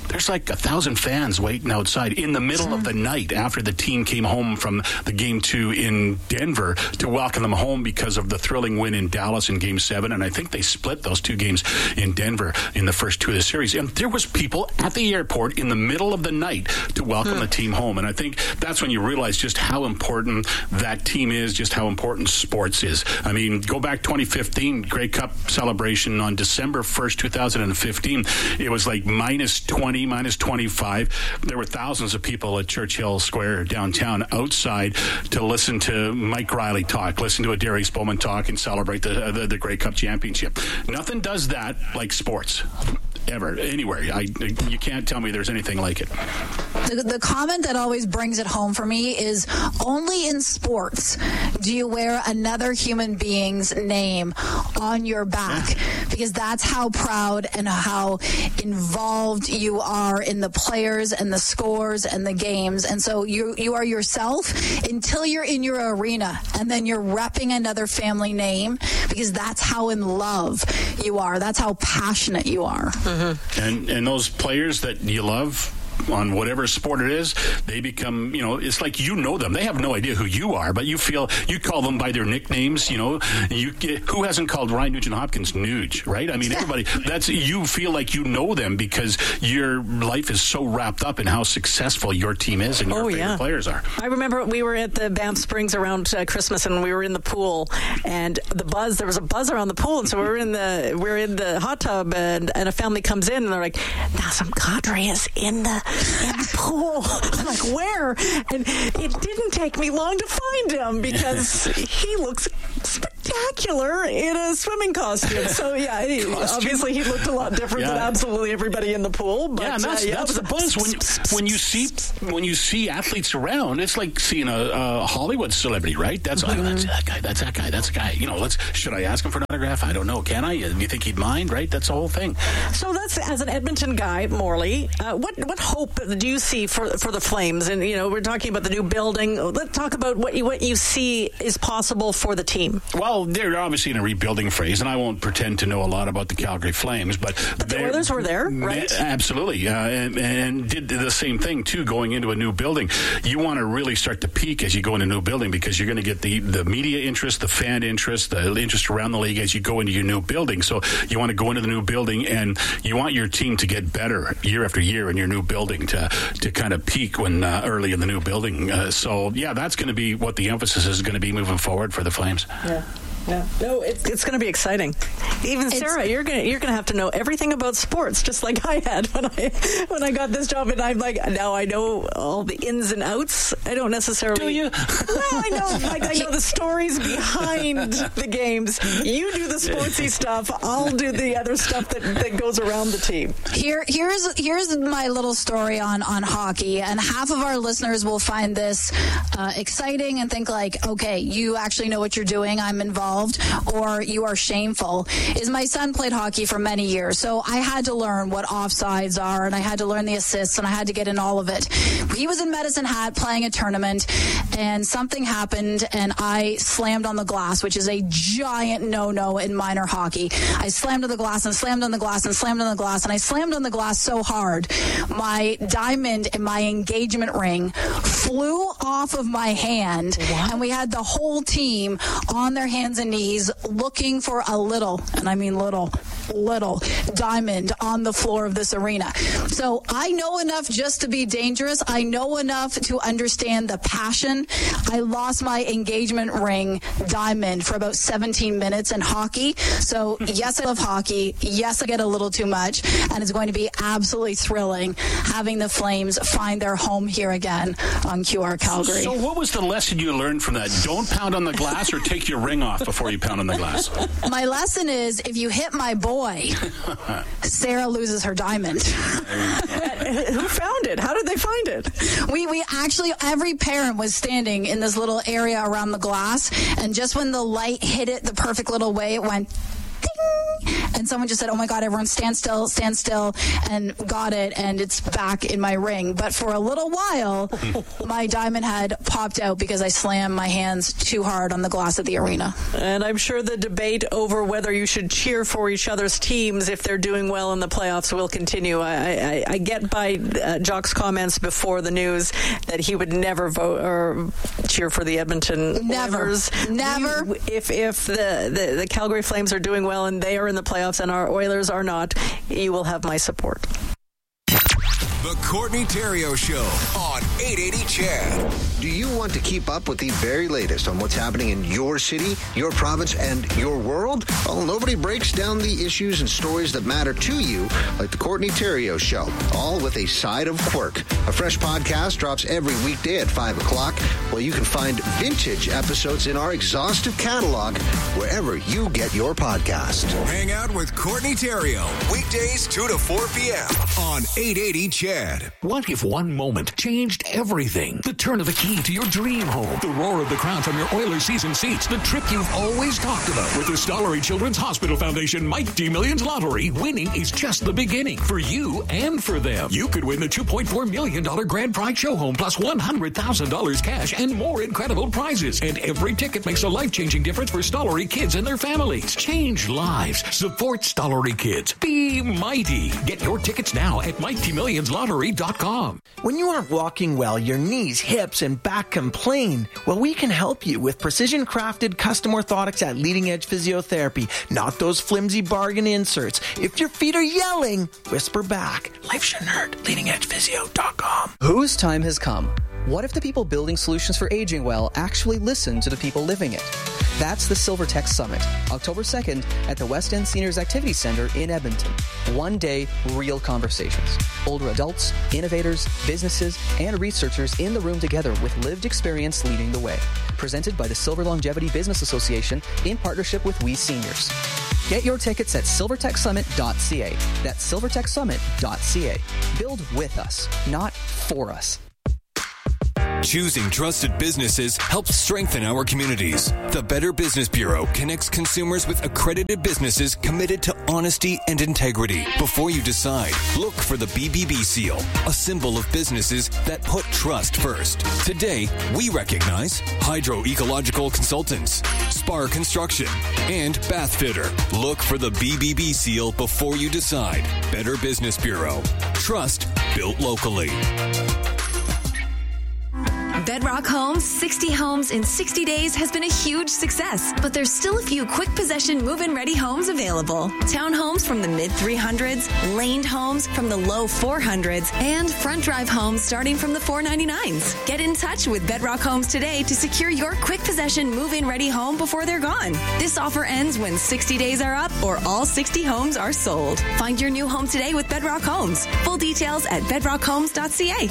there's like a thousand fans waiting outside in the middle of the night after the team came home from the game two in Denver to welcome them home because of the thrilling win in Dallas in game seven. And I think they split those two games in Denver in the first two of the series. And there was people at the airport in the middle of the night to welcome hmm. the team home. And I think that's when you realize just how important that team is, just how important sports is. I mean, go back twenty fifteen, Grey Cup celebration on December first, two thousand fifteen. It was like minus twenty, minus twenty-five. There were thousands of people at Churchill Square downtown outside to listen to Mike Riley talk, listen to a Darius Bowman talk, and celebrate the, the, the Grey Cup championship. Nothing does that like sports. Ever, anywhere. I, you can't tell me there's anything like it. The, the comment that always brings it home for me is only in sports do you wear another human being's name on your back, because that's how proud and how involved you are in the players and the scores and the games. And so you you are yourself until you're in your arena, and then you're repping another family name, because that's how in love you are. That's how passionate you are. Mm-hmm. And and those players that you love on whatever sport it is, they become, you know, it's like you know them. They have no idea who you are, but you feel, you call them by their nicknames, you know. You who hasn't called Ryan Nugent-Hopkins Nuge, right? I mean, everybody, that's, you feel like you know them because your life is so wrapped up in how successful your team is and your oh, favorite yeah. players are. I remember we were at the Banff Springs around uh, Christmas, and we were in the pool, and the buzz, there was a buzz around the pool, and so we were in the, we were in the hot tub, and, and a family comes in, and they're like, Nazem Kadri is in the in the pool. I'm like, where? And it didn't take me long to find him because he looks spectacular in a swimming costume. So yeah, he, obviously he looked a lot different yeah. than absolutely everybody in the pool. But yeah, and that's, uh, yeah, that's the buzz. When you, when you see when you see athletes around, it's like seeing a, a Hollywood celebrity, right? That's mm-hmm. oh, that's that guy. That's that guy. That's a guy. You know, let's. Should I ask him for an autograph? I don't know. Can I? Do you think he'd mind? Right? That's the whole thing. So that's, as an Edmonton guy, Morley. Uh, what what hope do you see for for the Flames? And you know, we're talking about the new building. Let's talk about what you, what you see is possible for the team. Well, they're obviously in a rebuilding phase, and I won't pretend to know a lot about the Calgary Flames, but, but the Oilers were there, right? Absolutely, uh, and, and did the same thing too. Going into a new building, you want to really start to peak as you go into a new building because you're going to get the the media interest, the fan interest, the interest around the league as you go into your new building. So you want to go into the new building, and you want your team to get better year after year in your new building to to kind of peak when uh, early in the new building. Uh, so yeah, that's going to be what the emphasis is going to be moving forward for the Flames. Yeah. No, no, it's, it's going to be exciting. Even it's, Sarah, you're going you're going to have to know everything about sports, just like I had when I when I got this job. And I'm like, now I know all the ins and outs. I don't necessarily. Do you? No, I know. Like I know the stories behind the games. You do the sportsy stuff. I'll do the other stuff that, that goes around the team. Here, here's here's my little story on on hockey, and half of our listeners will find this uh, exciting and think like, okay, you actually know what you're doing. I'm involved. Or you are shameful. Is my son played hockey for many years, so I had to learn what offsides are, and I had to learn the assists, and I had to get in all of it. He was in Medicine Hat playing a tournament, and something happened, and I slammed on the glass, which is a giant no-no in minor hockey. I slammed on the glass and slammed on the glass and slammed on the glass, and I slammed on the glass so hard, my diamond and my engagement ring flew off of my hand, what? And we had the whole team on their hands and knees looking for a little, and I mean little, little diamond on the floor of this arena. So I know enough just to be dangerous. I know enough to understand the passion. I lost my engagement ring diamond for about seventeen minutes in hockey. So yes, I love hockey. Yes, I get a little too much, and it's going to be absolutely thrilling having the Flames find their home here again on Q R Calgary. So what was the lesson you learned from that? Don't pound on the glass or take your ring off before you pound on the glass. My lesson is if you hit my boy, Sarah loses her diamond. Who found it? How did they find it? We we actually, every parent was standing in this little area around the glass, and just when the light hit it the perfect little way, it went ding. And someone just said, oh my God, everyone stand still, stand still, and got it, and it's back in my ring. But for a little while, my diamond had popped out because I slammed my hands too hard on the glass of the arena. And I'm sure the debate over whether you should cheer for each other's teams if they're doing well in the playoffs will continue. I, I, I get by uh, Jock's comments before the news that he would never vote or cheer for the Edmonton Never. Oilers. Never. We, if if the, the, the Calgary Flames are doing well and they are in the playoffs and our Oilers are not, you will have my support. The Courtney Theriault Show on eight eighty C H E D. Do you want to keep up with the very latest on what's happening in your city, your province, and your world? Well, nobody breaks down the issues and stories that matter to you like the Courtney Theriault Show, all with a side of quirk. A fresh podcast drops every weekday at five o'clock, where you can find vintage episodes in our exhaustive catalog wherever you get your podcast. Hang out with Courtney Theriault, weekdays two to four p.m. on eight eighty C H E D. What if one moment changed everything? The turn of the key to your dream home. The roar of the crowd from your Oilers season seats. The trip you've always talked about. With the Stollery Children's Hospital Foundation Mighty Millions Lottery, winning is just the beginning for you and for them. You could win the two point four million dollars grand prize show home plus one hundred thousand dollars cash and more incredible prizes. And every ticket makes a life-changing difference for Stollery kids and their families. Change lives. Support Stollery kids. Be mighty. Get your tickets now at mighty millions lottery dot com. When you aren't walking well, your knees, hips, and back complain. Well, we can help you with precision-crafted custom orthotics at Leading Edge Physiotherapy, not those flimsy bargain inserts. If your feet are yelling, whisper back. Life shouldn't hurt. leading edge physio dot com. Whose time has come? What if the people building solutions for aging well actually listen to the people living it? That's the SilverTech Summit, October second at the West End Seniors Activity Center in Edmonton. One day, real conversations. Older adults, innovators, businesses, and researchers in the room together with lived experience leading the way. Presented by the Silver Longevity Business Association in partnership with We Seniors. Get your tickets at silver tech summit dot c a. That's silver tech summit dot c a. Build with us, not for us. Choosing trusted businesses helps strengthen our communities. The Better Business Bureau connects consumers with accredited businesses committed to honesty and integrity. Before you decide, look for the B B B seal, a symbol of businesses that put trust first. Today, we recognize Hydro Ecological Consultants, Spar Construction, and Bath Fitter. Look for the B B B seal before you decide. Better Business Bureau. Trust built locally. Bedrock Homes, sixty homes in sixty days has been a huge success, but there's still a few quick possession move-in ready homes available. Townhomes from the mid three hundreds, laned homes from the low four hundreds, and front drive homes starting from the four ninety-nines. Get in touch with Bedrock Homes today to secure your quick possession move-in ready home before they're gone. This offer ends when sixty days are up or all sixty homes are sold. Find your new home today with Bedrock Homes. Full details at bedrock homes dot c a.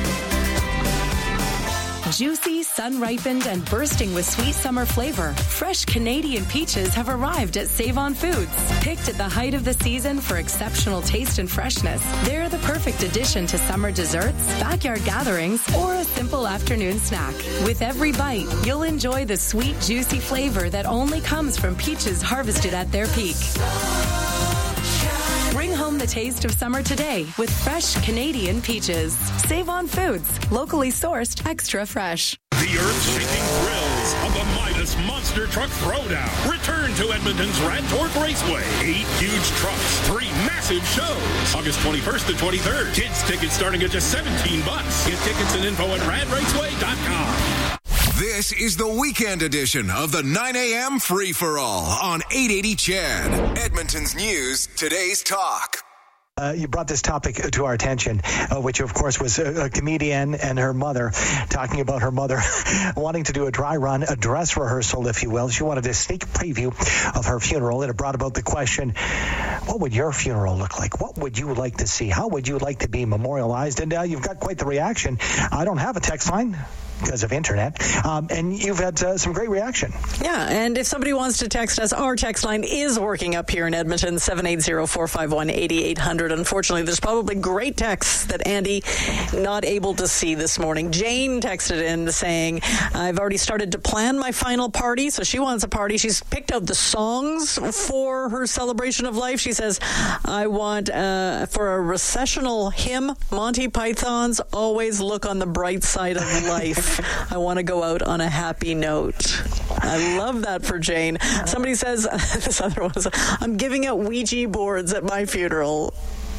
Juicy, sun-ripened, and bursting with sweet summer flavor, fresh Canadian peaches have arrived at Save-On Foods. Picked at the height of the season for exceptional taste and freshness, they're the perfect addition to summer desserts, backyard gatherings, or a simple afternoon snack. With every bite, you'll enjoy the sweet, juicy flavor that only comes from peaches harvested at their peak. Bring home the taste of summer today with fresh Canadian peaches. Save On Foods, locally sourced, extra fresh. The earth-shaking thrills of the Midas Monster Truck Throwdown return to Edmonton's Rad Torque Raceway. Eight huge trucks, three massive shows. August twenty-first to twenty-third. Kids tickets starting at just seventeen bucks. Get tickets and info at rad raceway dot com. This is the weekend edition of the nine a.m. Free-for-All on eight eighty C H E D. Edmonton's News, today's talk. Uh, you brought this topic to our attention, uh, which of course was a, a comedian and her mother talking about her mother wanting to do a dry run, a dress rehearsal, if you will. She wanted a sneak preview of her funeral, and it brought about the question, what would your funeral look like? What would you like to see? How would you like to be memorialized? And uh, you've got quite the reaction. I don't have a text line. because of internet. Um, and you've had uh, some great reaction. Yeah, and if somebody wants to text us, our text line is working up here in Edmonton, seven eight zero, four five one, eight eight hundred. Unfortunately, there's probably great texts that Andy not able to see this morning. Jane texted in saying, I've already started to plan my final party, so she wants a party. She's picked out the songs for her celebration of life. She says, I want uh, for a recessional hymn, Monty Python's Always Look on the Bright Side of Life. I want to go out on a happy note. I love that for Jane. Somebody says, this other one was, I'm giving out Ouija boards at my funeral.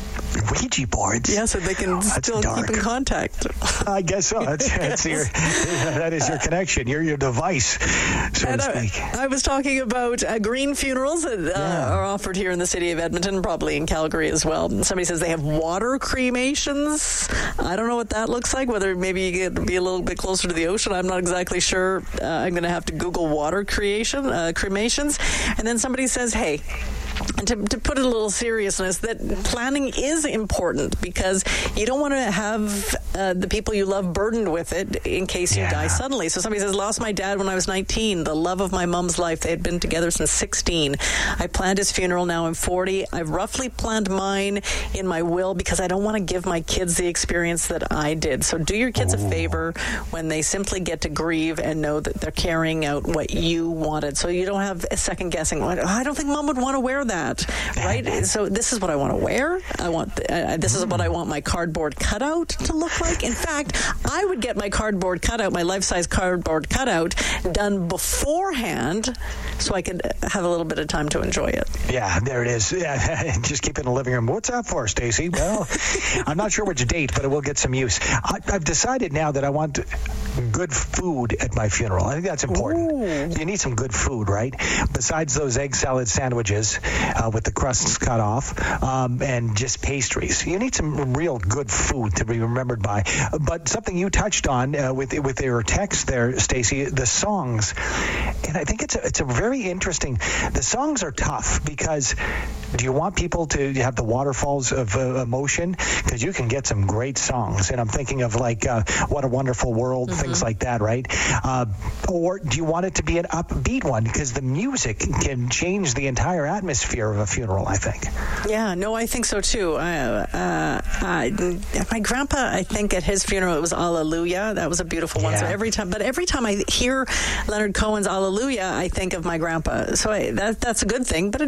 Ouija boards? Yeah, so they can oh, still dark. keep in contact. I guess so. That's, that's your, that is your connection. You're your device, so and to speak. I, I was talking about uh, green funerals that uh, yeah. are offered here in the city of Edmonton, probably in Calgary as well. Somebody says they have water cremations. I don't know what that looks like, whether maybe you get to be a little bit closer to the ocean. I'm not exactly sure. Uh, I'm going to have to Google water creation, uh, cremations. And then somebody says, hey, and to, to put a little seriousness, that planning is important because you don't want to have uh, the people you love burdened with it in case you yeah. die suddenly. So somebody says, lost my dad when I was nineteen, the love of my mom's life. They had been together since sixteen. I planned his funeral. Now I'm forty. I've roughly planned mine in my will because I don't want to give my kids the experience that I did. So do your kids Ooh. a favor when they simply get to grieve and know that they're carrying out what you wanted. So you don't have a second guessing. I don't think mom would want to wear that, right? So this is what I want to wear. I want the, uh, this is what I want my cardboard cutout to look like. In fact, I would get my cardboard cutout, my life-size cardboard cutout, done beforehand so I could have a little bit of time to enjoy it. Yeah, there it is. Yeah, just keep it in the living room. What's that for, Stacey? Well, I'm not sure which date, but it will get some use. I, I've decided now that I want good food at my funeral. I think that's important. Ooh. You need some good food, right? Besides those egg salad sandwiches uh, with the crusts cut off um, and just pastries. You need some real good food to be remembered by. But something you touched on uh, with with your text there, Stacey, the songs. And I think it's a, it's a very interesting. The songs are tough because do you want people to have the waterfalls of uh, emotion? Because you can get some great songs. And I'm thinking of like uh, What a Wonderful World, mm-hmm. things like that, right? Uh, or do you want it to be an upbeat one? Because the music can change the entire atmosphere of a funeral, I think. Yeah, no, I think so too. Uh, uh, uh, my grandpa, I think at his funeral it was Alleluia. That was a beautiful one. Yeah. So every time, but every time I hear Leonard Cohen's Alleluia, I think of my grandpa. So I, that that's a good thing. But it